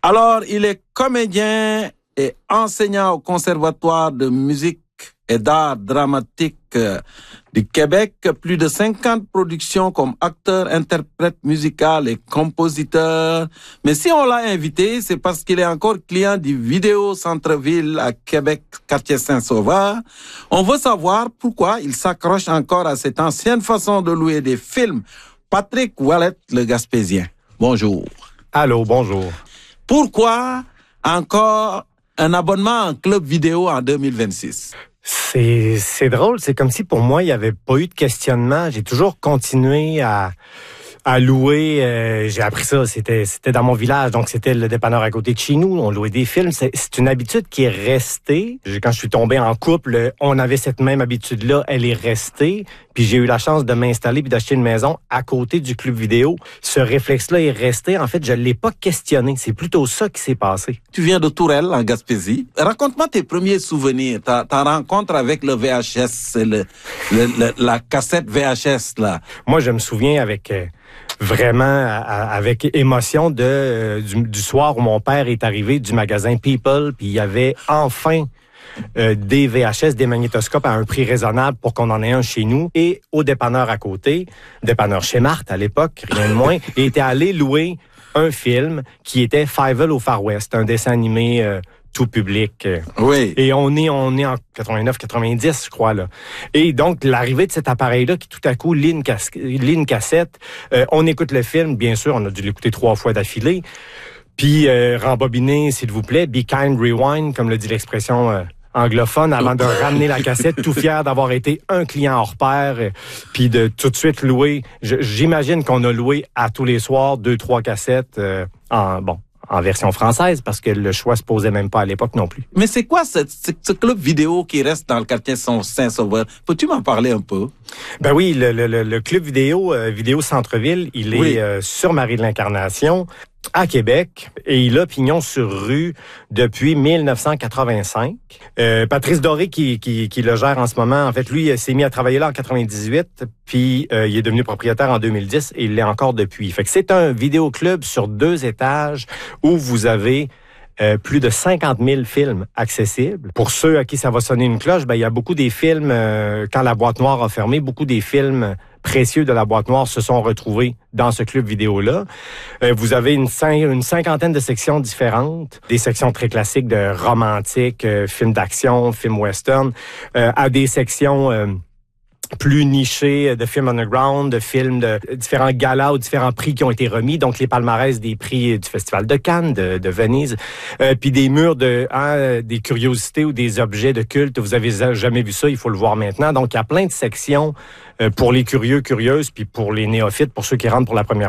Alors, il est comédien et enseignant au Conservatoire de musique et d'art dramatique du Québec. Plus de 50 productions comme acteur, interprète musical et compositeur. Mais si on l'a invité, c'est parce qu'il est encore client du Vidéo Centre-Ville à Québec, quartier Saint-Sauveur. On veut savoir pourquoi il s'accroche encore à cette ancienne façon de louer des films. Patrick Ouellette, le Gaspésien. Bonjour. Allô, bonjour. Pourquoi encore un abonnement en club vidéo en 2026? C'est drôle, c'est comme si pour moi, il n'y avait pas eu de questionnement. J'ai toujours continué à louer. J'ai appris ça, c'était dans mon village, donc c'était le dépanneur à côté de chez nous. On louait des films. C'est une habitude qui est restée. Quand je suis tombé en couple, on avait cette même habitude-là, elle est restée. Puis j'ai eu la chance de m'installer puis d'acheter une maison à côté du club vidéo. Ce réflexe-là est resté. En fait, je l'ai pas questionné. C'est plutôt ça qui s'est passé. Tu viens de Tourelle, en Gaspésie. Raconte-moi tes premiers souvenirs, ta rencontre avec le VHS, la cassette VHS, là. Moi, je me souviens avec vraiment avec émotion du soir où mon père est arrivé du magasin People, puis il y avait enfin des VHS, des magnétoscopes à un prix raisonnable pour qu'on en ait un chez nous. Et au dépanneur à côté, dépanneur chez Marthe à l'époque, rien de moins, il était allé louer un film qui était Fievel au Far West, un dessin animé tout public. Oui. Et on est en 89-90, je crois, là. Et donc, l'arrivée de cet appareil-là qui, tout à coup, lit une cassette, on écoute le film, bien sûr, on a dû l'écouter 3 fois d'affilée, puis rembobiner, s'il vous plaît, be kind, rewind, comme le dit l'expression anglophone, avant de ramener la cassette, tout fier d'avoir été un client hors pair, puis de tout de suite louer. J'imagine qu'on a loué à tous les soirs 2-3 cassettes en version française, parce que le choix se posait même pas à l'époque non plus. Mais c'est quoi ce club vidéo qui reste dans le quartier Saint-Sauveur? Peux-tu m'en parler un peu? Ben oui, le club vidéo, Vidéo Centre-Ville, il est sur Marie de l'Incarnation, à Québec, et il a pignon sur rue depuis 1985. Patrice Doré, qui le gère en ce moment, en fait, lui, s'est mis à travailler là en 98, puis il est devenu propriétaire en 2010, et il l'est encore depuis. Fait que c'est un vidéoclub sur 2 étages où vous avez plus de 50 000 films accessibles. Pour ceux à qui ça va sonner une cloche, il y a beaucoup des films, quand la boîte noire a fermé, beaucoup des films précieux de la boîte noire se sont retrouvés dans ce club vidéo-là. Vous avez une cinquantaine de sections différentes, des sections très classiques de romantique, films d'action, films western, à des sections plus nichés de films underground, de films de différents galas ou différents prix qui ont été remis, donc les palmarès des prix du Festival de Cannes, de Venise, puis des murs des curiosités ou des objets de culte. Vous avez jamais vu ça, il faut le voir maintenant. Donc il y a plein de sections pour les curieux, curieuses, puis pour les néophytes, pour ceux qui rentrent pour la première